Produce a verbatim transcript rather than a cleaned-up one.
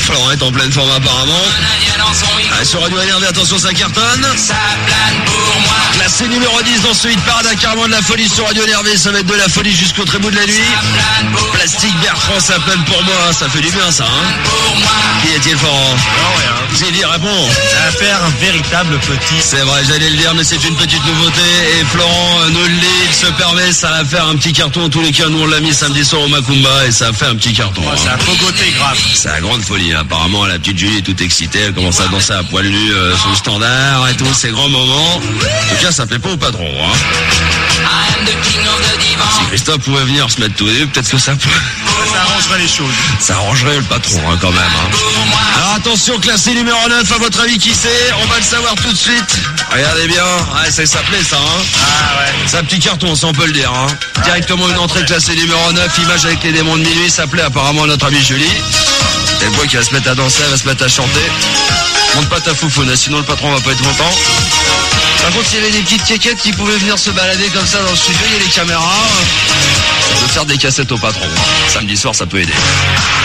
Florent est en pleine forme apparemment. Ah, sur Radio N R V, attention, ça cartonne. Classé numéro dix dans ce hit parade, carrément de la folie sur Radio N R V. Ça va être de la folie jusqu'au très bout de la nuit. Plastique Bertrand, ça peine pour moi. Ça fait du bien ça, hein. Qui est-il, Florent? Non, rien. Vous avez dit, réponds. Ça va faire un véritable petit. C'est vrai, j'allais le dire, mais c'est une petite nouveauté. Et Florent euh, nous le dit, il se permet, ça va faire un petit carton. En tous les cas, nous on l'a mis samedi soir au Macumba et ça a fait un petit carton. Oh, hein. c'est un pogoté grave. C'est la grande folie, hein. Apparemment la petite Julie est toute excitée, elle commence à danser à poil nu euh, sur le standard et tout, c'est grand moment. En tout cas, ça plaît pas au patron, hein. Si Christophe pouvait venir se mettre tout nu, peut-être que ça pourrait... Ça arrangerait les choses. Ça arrangerait le patron, hein, quand même, hein. Alors attention, classé numéro neuf, à votre avis qui c'est? On va le savoir tout de suite. Regardez bien, ouais, ça s'appelait ça, hein. Ah ouais. C'est un petit carton, ça on peut le dire, hein. Directement une entrée classée numéro neuf, image avec les démons de minuit, ça plaît apparemment à notre amie Julie. C'est le bois qui va se mettre à danser, elle va se mettre à chanter. Monte pas ta foufoune, sinon le patron va pas être content. Par contre, s'il y avait des petites quéquettes qui pouvaient venir se balader comme ça dans le studio, il y a les caméras. Ça peut faire des cassettes au patron. Samedi soir, ça peut aider.